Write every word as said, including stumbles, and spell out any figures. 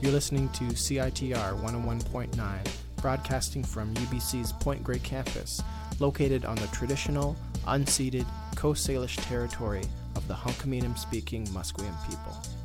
You're listening to C I T R one oh one point nine, broadcasting from U B C's Point Grey campus, located on the traditional, unceded Coast Salish territory of the Hunkaminam-speaking Musqueam people.